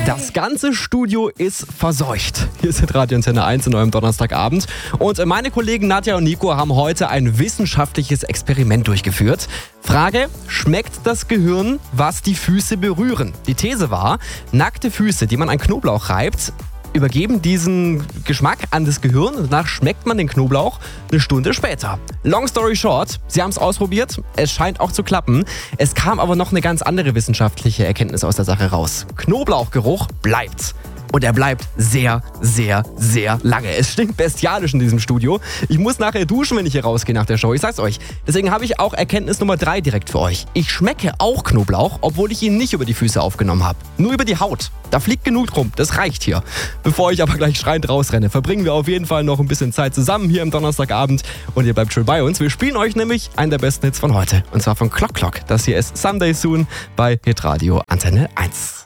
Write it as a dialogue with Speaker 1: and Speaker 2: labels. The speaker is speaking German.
Speaker 1: Das ganze Studio ist verseucht. Hier ist Radio Antenne 1 in eurem Donnerstagabend. Und meine Kollegen Nadja und Nico haben heute ein wissenschaftliches Experiment durchgeführt. Frage: Schmeckt das Gehirn, was die Füße berühren? Die These war, nackte Füße, die man an Knoblauch reibt, übergeben diesen Geschmack an das Gehirn und danach schmeckt man den Knoblauch eine Stunde später. Long story short, sie haben es ausprobiert, es scheint auch zu klappen. Es kam aber noch eine ganz andere wissenschaftliche Erkenntnis aus der Sache raus. Knoblauchgeruch bleibt. Und er bleibt sehr, sehr, sehr lange. Es stinkt bestialisch in diesem Studio. Ich muss nachher duschen, wenn ich hier rausgehe nach der Show. Ich sag's euch. Deswegen habe ich auch Erkenntnis Nummer 3 direkt für euch. Ich schmecke auch Knoblauch, obwohl ich ihn nicht über die Füße aufgenommen habe. Nur über die Haut. Da fliegt genug rum. Das reicht hier. Bevor ich aber gleich schreiend rausrenne, verbringen wir auf jeden Fall noch ein bisschen Zeit zusammen hier am Donnerstagabend. Und ihr bleibt schön bei uns. Wir spielen euch nämlich einen der besten Hits von heute. Und zwar von Clock Clock. Das hier ist Someday Soon bei Hitradio Antenne 1.